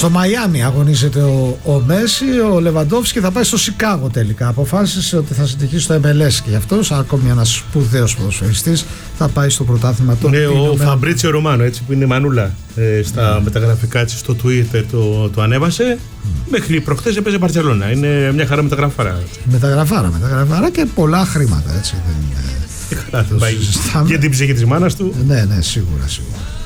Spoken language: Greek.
Στο Μαϊάμι αγωνίζεται ο Μέση, ο Λεβαντόφσκι θα πάει στο Σικάγο τελικά. Αποφάσισε ότι θα συνεχίσει στο MLS και γι' αυτό, σαν ακόμη ένας σπουδαίος ποδοσφαιριστής, θα πάει στο πρωτάθλημα των Ηνωμένων. Ο Φαμπρίτσιο Ρωμάνο, έτσι που είναι μανούλα στα μεταγραφικά της στο Twitter το ανέβασε. Μέχρι προχθές έπαιζε Μπαρτσελόνα. Είναι μια χαρά μεταγραφάρα. Μεταγραφάρα και πολλά χρήματα, έτσι. Για την ψυχή της μάνας του. Ναι, σίγουρα.